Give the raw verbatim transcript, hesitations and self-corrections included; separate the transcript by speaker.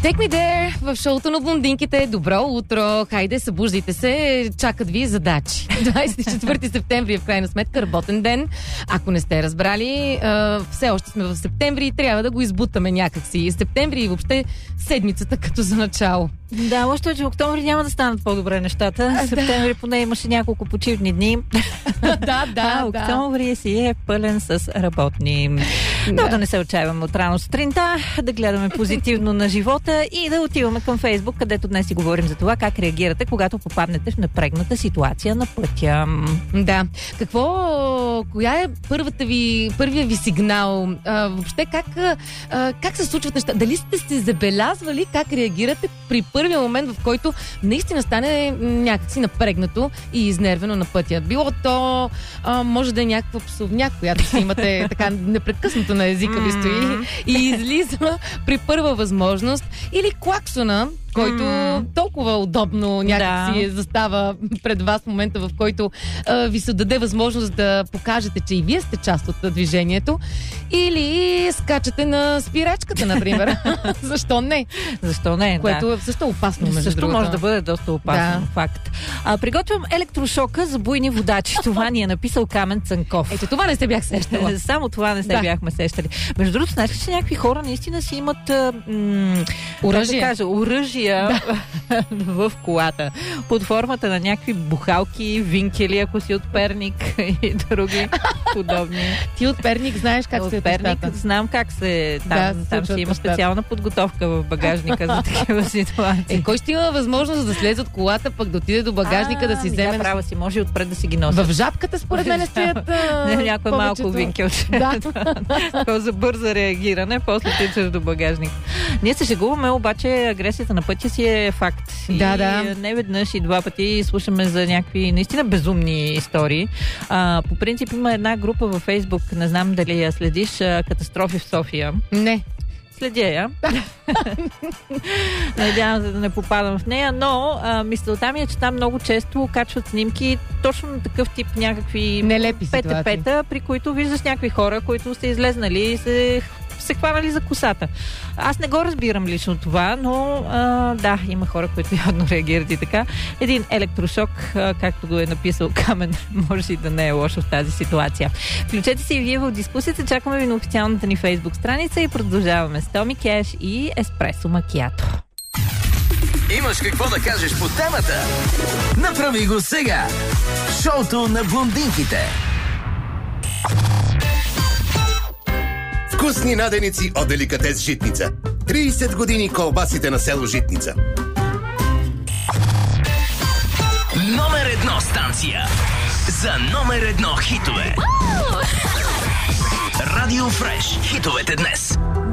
Speaker 1: Take me there в шоуто на блондинките. Добро утро! Хайде, събуждайте се, чакат ви задачи. двадесет и четвърти септември е в крайна сметка работен ден. Ако не сте разбрали, все още сме в септември и трябва да го избутаме някакси. Септември и въобще седмицата като за начало.
Speaker 2: Да, още че октомври няма да станат по-добре нещата.
Speaker 1: А,
Speaker 2: Септември
Speaker 1: да.
Speaker 2: поне имаше няколко почивни дни.
Speaker 1: да, да,
Speaker 2: а октомври да. си е пълен с работни. Но да. да не се отчаиваме от рано сутринта, да гледаме позитивно на живота и да отиваме към Фейсбук, където днес си говорим за това как реагирате, когато попаднете в напрегната ситуация на пътя.
Speaker 1: Да. Какво, коя е първата ви, първия ви сигнал? А, въобще как, а, как се случват неща? Дали сте се забелязвали как реагирате при първия момент, в който наистина стане някакси напрегнато и изнервено на пътя? Било то, а, може да е някаква псовня, която си имате така непрекъснато на езика ви стои и излиза при първа възможност, или клаксона, който mm. толкова удобно някак си да. застава пред вас в момента, в който а, ви се даде възможност да покажете, че и вие сте част от движението, или скачате на спирачката, например. Защо не?
Speaker 2: Защо не,
Speaker 1: Което
Speaker 2: да.
Speaker 1: е също опасно, между
Speaker 2: Също
Speaker 1: другото.
Speaker 2: може да бъде доста опасно,
Speaker 1: да.
Speaker 2: факт. А, приготвям електрошока за буйни водачи. Това ни е написал Камен Цанков.
Speaker 1: Ето, това не се бях сещала.
Speaker 2: Само това не се
Speaker 1: да.
Speaker 2: бяхме сещали. Между другото, знаеш ли, че някакви хора наистина си имат м-
Speaker 1: оръжие.
Speaker 2: Да кажа, оръжия да. в колата. Под формата на някакви бухалки, винкели, ако си от Перник и други подобни.
Speaker 1: Ти от Перник знаеш как
Speaker 2: от
Speaker 1: се е
Speaker 2: Перник,
Speaker 1: нещата.
Speaker 2: знам как се... Там,
Speaker 1: да,
Speaker 2: там си има специална подготовка в багажника за такива ситуации.
Speaker 1: Е, кой ще има възможност да слезе от колата, пък да отиде до багажника, а, да си вземе...
Speaker 2: Да, права си, може и отпред да си ги носи.
Speaker 1: В жабката, според мен, стоят
Speaker 2: Не, някой малко винкелче.
Speaker 1: Да.
Speaker 2: Такова за бърза реагиране, после тичаш до багажника. Ние се шегуваме, обаче агресията на пътя си е факт.
Speaker 1: Да,
Speaker 2: и
Speaker 1: да.
Speaker 2: не веднъж и два пъти слушаме за някакви наистина безумни истории. А, по принцип има една група във Фейсбук, не знам дали я следиш, Катастрофи в София.
Speaker 1: Не.
Speaker 2: Следя я. Надявам се да не попадам в нея, но а, мисълта ми е, че там много често качват снимки точно на такъв тип някакви
Speaker 1: нелепи
Speaker 2: пета-пета, при които виждаш някакви хора, които са излезнали и се се хванали за косата. Аз не го разбирам лично това, но а, да, има хора, които явно реагират и така. Един електрошок, а, както го е написал Камен, може и да не е лошо в тази ситуация. Включете се и вие в дискусията, чакаме ви на официалната ни Фейсбук страница и продължаваме с Томи Кеш и Еспресо Макиато.
Speaker 3: Имаш какво да кажеш по темата? Направи го сега! Шоуто на блондинките.
Speaker 4: Вкусни наденици от Деликатес Житница. тридесет години колбасите на село Житница.
Speaker 3: Номер едно станция за номер едно хитове. Радио Фреш. Хитовете днес.